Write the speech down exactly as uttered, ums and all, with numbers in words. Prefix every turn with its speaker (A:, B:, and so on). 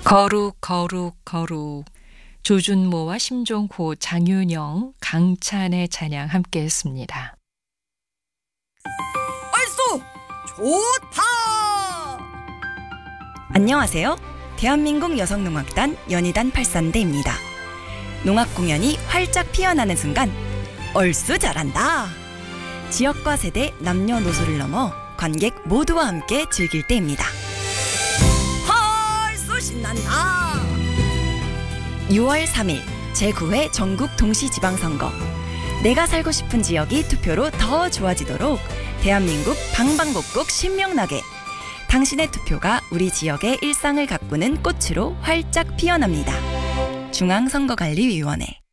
A: 거룩 거룩 거룩. 조준모와 심종호, 장윤영, 강찬의 찬양 함께했습니다.
B: 얼쑤 좋다.
C: 안녕하세요. 대한민국 여성농악단 연희단 팔산대입니다. 농악 공연이 활짝 피어나는 순간 얼쑤 잘한다. 지역과 세대, 남녀노소를 넘어 관객 모두와 함께 즐길 때입니다.
B: 얼쑤 신난다.
C: 유월 삼일 제구 회 전국 동시지방선거. 내가 살고 싶은 지역이 투표로 더 좋아지도록 대한민국 방방곡곡 신명나게 당신의 투표가 우리 지역의 일상을 가꾸는 꽃으로 활짝 피어납니다. 중앙선거관리위원회.